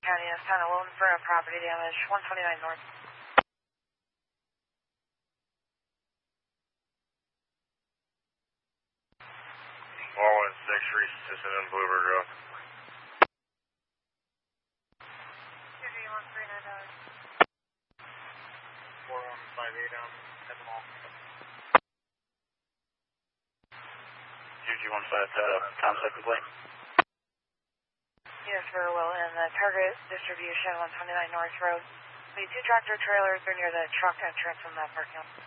County is found alone for a property damage, 129 North. Wallen 6, Reese assistant in Bluebird Road. 4158 at the mall. UG15 contact complaint. Yes, very well. And the target distribution, 129 North Road. The two tractor trailers are near the truck entrance from that parking lot.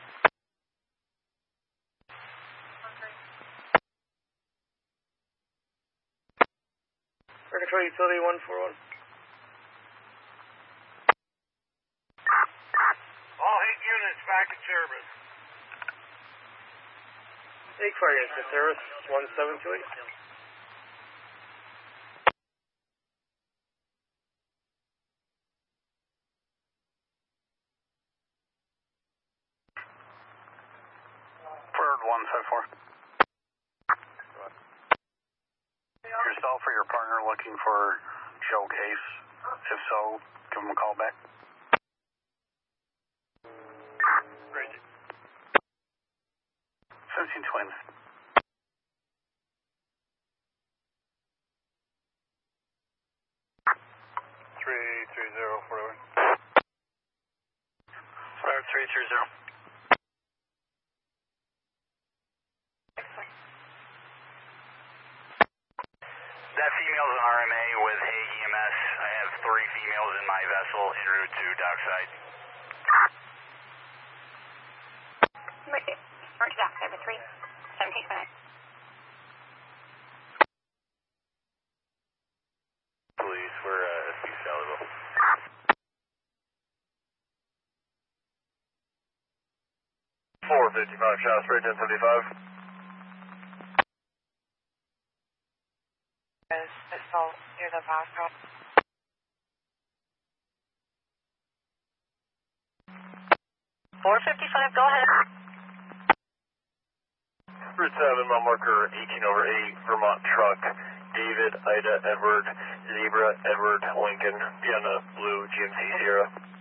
Control Utility 141. All 8 units back in service. Take fire units in service, 1728. Bird 154. Yourself or your partner looking for Joe Case? If so, give him a call back. Great. Simpson Twins. 330 forward. 5330. That female's an RMA with Hague EMS. I have 3 females in my vessel en route to dockside. Merge dockside with 3, 17 minutes. Police, we're at East Saliville. .455 shots, right 1075. Assault near the Bosco. .455, go ahead. Route 7, mile marker 18/8, Vermont truck, David, Ida, Edward, Zebra, Edward, Lincoln, Vienna, Blue, GMC Sierra.